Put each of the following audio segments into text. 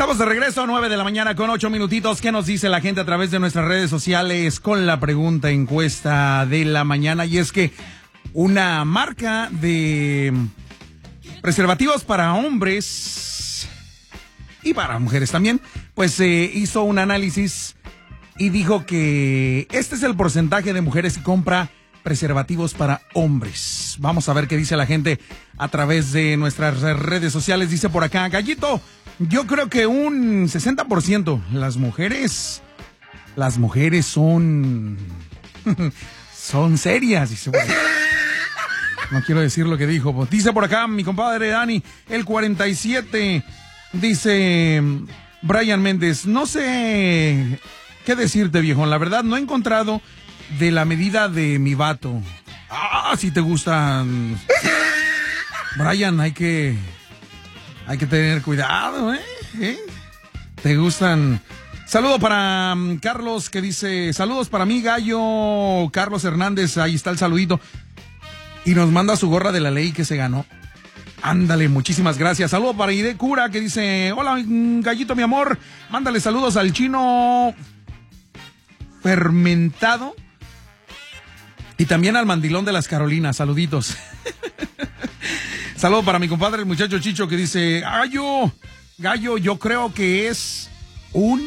Estamos de regreso, 9 de la mañana con 8 minutitos. ¿Qué nos dice la gente a través de nuestras redes sociales con la pregunta encuesta de la mañana? Y es que una marca de preservativos para hombres y para mujeres también, pues hizo un análisis y dijo que este es el porcentaje de mujeres que compra preservativos para hombres. Vamos a ver qué dice la gente a través de nuestras redes sociales. Dice por acá, Gallito, yo creo que un 60%. Las mujeres son son serias, dice. Bueno, no quiero decir lo que dijo. Dice por acá mi compadre Dani, el 47%. Dice Brian Méndez, no sé qué decirte, viejón. La verdad, no he encontrado de la medida de mi vato. Si te gustan. Brian, hay que tener cuidado, ¿eh? ¿Te gustan? Saludo para Carlos, que dice, saludos para mí, Gallo. Carlos Hernández, ahí está el saludito. Y nos manda su gorra de la ley que se ganó. Ándale, muchísimas gracias. Saludo para Ide Cura, que dice, hola, Gallito, mi amor. Mándale saludos al chino fermentado. Y también al mandilón de las Carolinas. Saluditos. Saludo para mi compadre, el muchacho Chicho, que dice, Gallo, yo creo que es un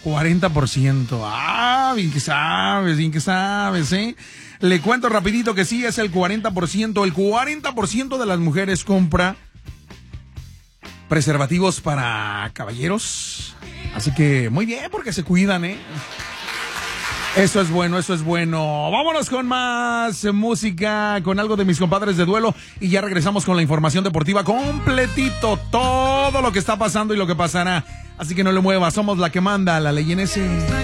40%. Bien que sabes, ¿eh? Le cuento rapidito que sí, es el 40%. El 40% de las mujeres compra preservativos para caballeros. Así que muy bien, porque se cuidan, ¿eh? Eso es bueno. Vámonos con más música, con algo de mis compadres de Duelo, y ya regresamos con la información deportiva completito, todo lo que está pasando y lo que pasará. Así que no le muevas, somos la que manda, la ley en ese.